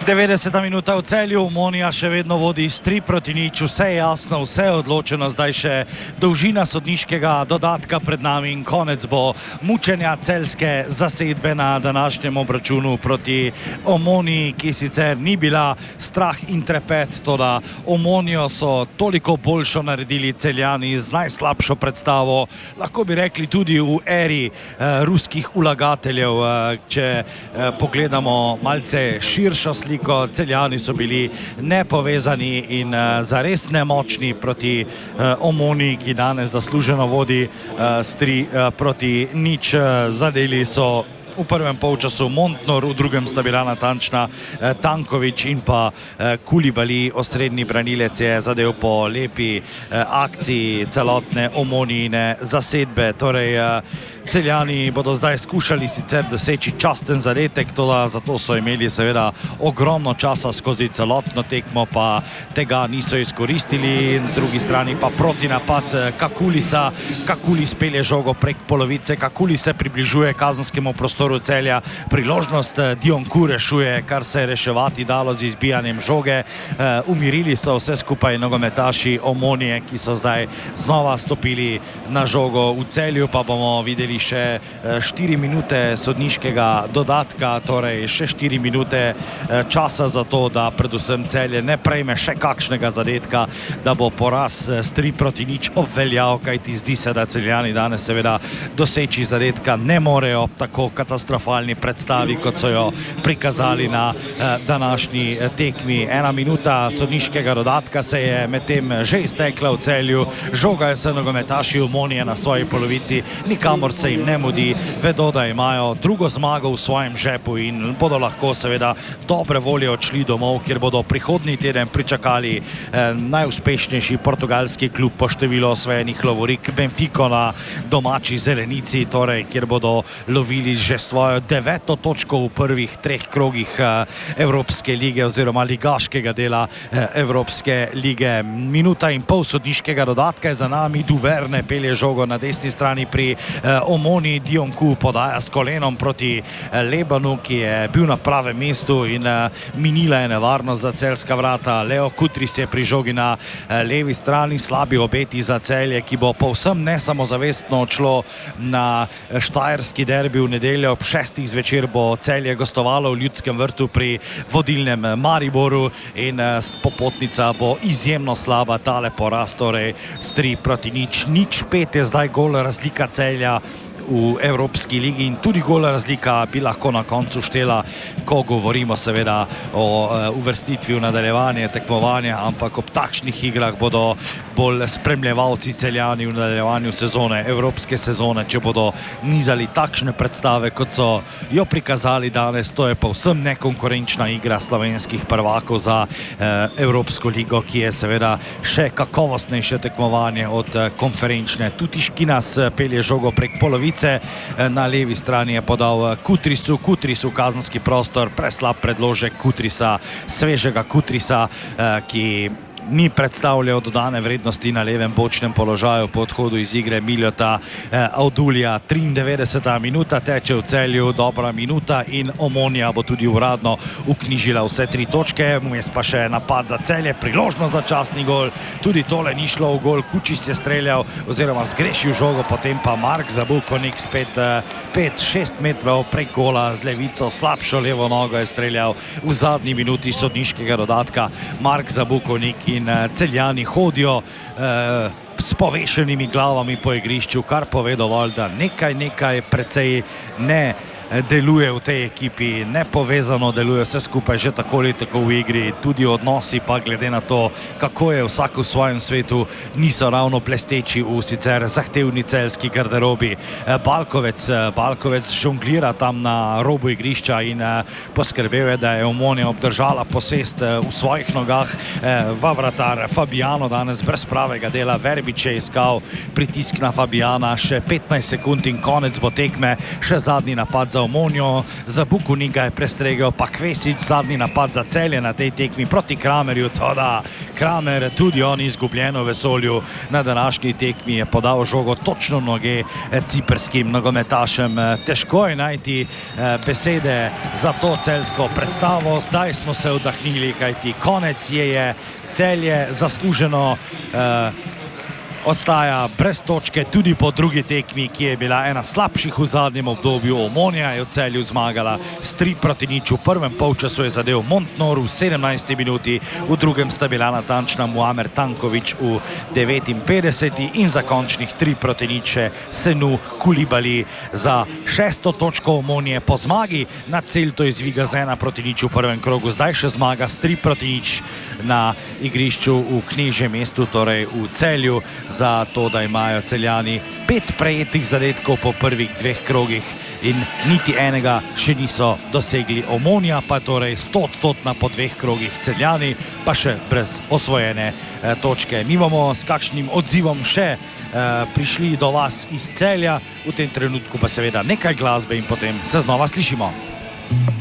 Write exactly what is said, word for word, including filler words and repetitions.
devetdeseta minuta v Celju, Omonija še vedno vodi s tri proti nič, vse je jasno, vse je odločeno, zdaj še dolžina sodniškega dodatka pred nami in konec bo mučenja celjske zasedbe na današnjem obračunu proti Omoniji, ki sicer ni bila strah in trepet, toda Omonijo so toliko boljšo naredili Celjani z najslabšo predstavo, lahko bi rekli tudi v eri eh, ruskih vlagateljev, eh, če eh, pogledamo malce širšo sliko. Celjani so bili nepovezani in uh, zares nemočni proti uh, Omoniji, ki danes zasluženo vodi uh, s tri uh, proti nič. Uh, zadeli so v prvem polčasu Montnor, v drugem sta bila natančna eh, Tanković in pa eh, Kulibali, osrednji branilec je zadev po lepi eh, akciji celotne Omonijine zasedbe. Torej, eh, Celjani bodo zdaj skušali sicer doseči časten zadetek, toda zato so imeli seveda ogromno časa skozi celotno tekmo, pa tega niso izkoristili. Na drugi strani pa protinapad Kakulisa, Kakulis pelje žogo prek polovice, Kakulis se približuje kazenskemu prostoru Celja, priložnost Dionku rešuje, kar se je reševati dalo z izbijanjem žoge. Uh, umirili so vse skupaj nogometaši Omonije, ki so zdaj znova stopili na žogo v Celju, pa bomo videli še štiri minute sodniškega dodatka, torej še štiri minute časa za to, da predvsem Celje ne prejme še kakšnega zadetka, da bo poraz s tri proti nič obveljal, kajti zdi se, da Celjani danes seveda doseči zadetka ne morejo tako katastrofalni predstavi, kot so jo prikazali na današnji tekmi. Ena minuta sodniškega dodatka se je medtem že iztekla v Celju, žogajo se nogometaši Omonije na svoji polovici, nikamor se jim ne mudi, vedo, da imajo drugo zmago v svojem žepu in bodo lahko seveda dobre volje odšli domov, kjer bodo prihodnji teden pričakali eh, najuspešnejši portugalski klub po številu osvojenih lovorik, Benfico na domači zelenici, torej kjer bodo lovili že svojo deveto točko v prvih treh krogih eh, Evropske lige oziroma ligaškega dela eh, Evropske lige. Minuta in pol sodniškega dodatka je za nami, Duverne pelje žogo na desni strani pri eh, Omoniji, Dionku podaja s kolenom proti Lebanu, ki je bil na pravem mestu in minila je nevarnost za celjska vrata. Leo Kutris je pri žogi na levi strani, slabi obeti za Celje, ki bo povsem nesamozavestno odšlo na štajerski derbi v nedeljo. Ob šestih zvečer bo Celje gostovalo v Ljudskem vrtu pri vodilnem Mariboru in popotnica bo izjemno slaba, tale poraz, torej s tri proti nič. Nič pet je zdaj gol razlika Celja v Evropski ligi in tudi gola razlika bi lahko na koncu štela, ko govorimo seveda o uh, uvrstitvi v nadaljevanje tekmovanja, ampak ob takšnih igrah bodo bolj spremljevalci Celjani v nadaljevanju sezone, evropske sezone, če bodo nizali takšne predstave, kot so jo prikazali danes. To je povsem nekonkurenčna igra slovenskih prvakov za uh, Evropsko ligo, ki je seveda še kakovostnejše tekmovanje od uh, konferenčne. Tutiškinas pelje žogo prek polovice, na levi strani je podal Kutrisu, Kutrisu kazenski prostor, preslab predložek Kutrisa, svežega Kutrisa, ki ni predstavljal dodane vrednosti na levem bočnem položaju po odhodu iz igre Miljota Audulija. triindevetdeseta minuta teče v Celju, dobra minuta in Omonija bo tudi uradno vknjižila vse tri točke. Vmes pa še napad za Celje, priložnost za častni gol, tudi tole ni šlo v gol, Kučić je streljal oziroma zgrešil žogo, potem pa Mark Zabukonik spet pet šest metrov prek gola z levico, slabšo levo nogo je streljal v zadnji minuti sodniškega dodatka Mark Zabukonik in Celjani hodijo eh, s povešenimi glavami po igrišču, kar pove dovolj, da nekaj, nekaj precej ne deluje v tej ekipi, nepovezano deluje vse skupaj že tako ali tako v igri, tudi odnosi pa glede na to, kako je vsak v svojem svetu, niso ravno blesteči v sicer zahtevni celjski garderobi. Balkovec, Balkovec žonglira tam na robu igrišča in poskrbel je, da je Omonija obdržala posest v svojih nogah. Vavratar Fabiano danes brez pravega dela, Verbič je iskal pritisk na Fabiana, še petnajst sekund in konec bo tekme, še zadnji napad za Omonjo, za Bukuniga je prestregel pa Kvesič, zadnji napad za Celje na tej tekmi proti Kramerju, toda Kramer tudi on izgubljeno vesolju na današnji tekmi je podal žogo točno noge ciprskim nogometašem. Težko je najti besede za to celjsko predstavo, zdaj smo se vdahnili, kajti konec je je, Celje zasluženo eh, ostaja brez točke tudi po drugi tekmi, ki je bila ena slabših v zadnjem obdobju. Omonja je v Celju zmagala s tri proti nič. V prvem polčasu je zadel Montnor v sedemnajsti minuti, v drugem sta bila natančna Muamer Tanković v devetinpetdeseti in za končnih tri proti nič Senu Kulibali. Za šesto točko Omonje po zmagi na Celto iz Viga z ena proti nič v prvem krogu. Zdaj še zmaga s tri proti nič na igrišču v Knežjem mestu, torej v Celju, za to, da imajo Celjani pet prejetih zadetkov po prvih dveh krogih in niti enega še niso dosegli. Omonja pa torej stoodstotna po dveh krogih, Celjani pa še brez osvojene eh, točke. Mi bomo s kakšnim odzivom še eh, prišli do vas iz Celja, v tem trenutku pa seveda nekaj glasbe in potem se znova slišimo.